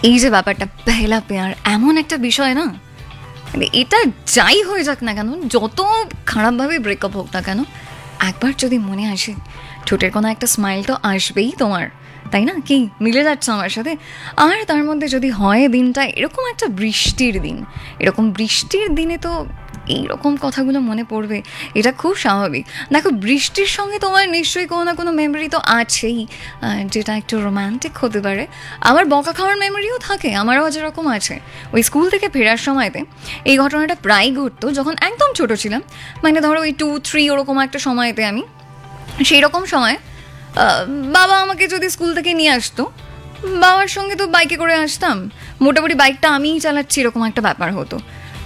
এই যে ব্যাপারটা পেহলা পেয়ার এমন একটা বিষয় না, মানে এটা যাই হয়ে যাক না কেন, যত খারাপভাবে ব্রেকআপ হোক না কেন, একবার যদি মনে আসে ঠোঁটের কোনো একটা স্মাইল তো আসবেই তোমার, তাই না? কি মিলে যাচ্ছে আমার সাথে? আর তার মধ্যে যদি হয় দিনটা এরকম একটা বৃষ্টির দিন, এরকম বৃষ্টির দিনে তো এইরকম কথাগুলো মনে পড়বে, এটা খুব স্বাভাবিক। দেখো, বৃষ্টির সঙ্গে তোমার নিশ্চয়ই কোনো না কোনো মেমোরি তো আছেই, যেটা একটু রোম্যান্টিক হতে পারে। আমার বকা খাওয়ার মেমোরিও থাকে, আমারও যেরকম আছে। ওই স্কুল থেকে ফেরার সময়তে এই ঘটনাটা প্রায় ঘটতো যখন একদম ছোট ছিলাম, মানে ধরো ওই 2-3 ওরকম একটা সময়তে আমি, সেই রকম সময় বাবা আমাকে যদি স্কুল থেকে নিয়ে আসতো, বাবার সঙ্গে তো বাইকে করে আসতাম, মোটামুটি বাইকটা আমিই চালাচ্ছি এরকম একটা ব্যাপার হতো।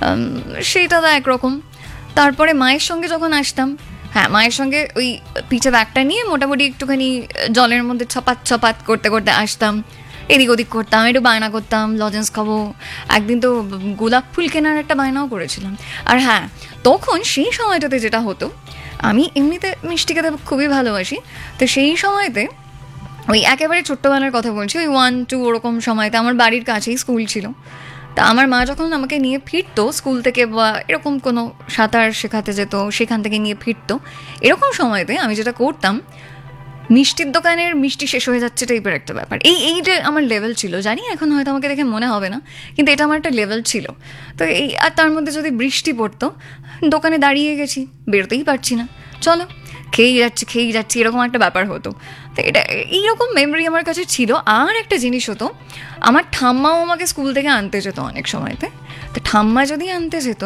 সেটা তো একরকম। তারপরে মায়ের সঙ্গে যখন আসতাম, হ্যাঁ, মায়ের সঙ্গে ওই পিঠে ব্যাগটা নিয়ে মোটামুটি একটুখানি জলের মধ্যে ছপাত ছপাত করতে করতে আসতাম, এদিক ওদিক করতাম, একটু বায়না করতাম লজেন্স খাবো। একদিন তো গোলাপ ফুল কেনার একটা বায়নাও করেছিলাম। আর হ্যাঁ, তখন সেই সময়টাতে যেটা হতো, আমি এমনিতে মিষ্টি খেতে খুবই ভালোবাসি, তো সেই সময়তে ওই একেবারে ছোট্টবেলার কথা বলছি, ওই 1-2 ওরকম সময়তে আমার বাড়ির কাছেই স্কুল ছিল। তা আমার মা যখন আমাকে নিয়ে ফিরতো স্কুল থেকে, বা এরকম কোনো সাঁতার শেখাতে যেত, সেখান থেকে নিয়ে ফিরতো, এরকম সময়তে আমি যেটা করতাম, মিষ্টির দোকানের মিষ্টি শেষ হয়ে যাচ্ছে টাইপের একটা ব্যাপার, এই যে আমার লেভেল ছিল, জানি এখন হয়তো আমাকে দেখে মনে হবে না, কিন্তু এটা আমার একটা লেভেল ছিল। তো এই, আর তার মধ্যে যদি বৃষ্টি পড়তো, দোকানে দাঁড়িয়ে গেছি, বেরোতেই পারছি না, চলো খেয়েই যাচ্ছি এরকম একটা ব্যাপার হতো। তো এটা এইরকম মেমোরি আমার কাছে ছিল। আর একটা জিনিস হতো, আমার ঠাম্মাও আমাকে স্কুল থেকে আনতে যেত অনেক সময়তে। তো ঠাম্মা যদি আনতে যেত,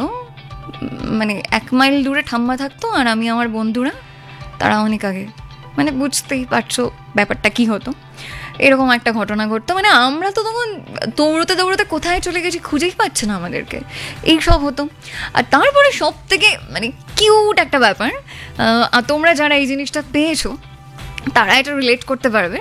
মানে 1 মাইল দূরে ঠাম্মা থাকতো, আর আমি আমার বন্ধুরা তারা অনেক আগে, মানে বুঝতেই পারছো ব্যাপারটা কি হতো। এরকম একটা ঘটনা ঘটতো, মানে আমরা তো তখন দৌড়তে দৌড়তে কোথায় চলে গেছি খুঁজেই পাচ্ছে না আমাদেরকে, এইসব হতো। আর তারপরে সব থেকে মানে কিউট একটা ব্যাপার, আর তোমরা যারা এই জিনিসটা পেয়েছো তারা এটা রিলেট করতে পারবে।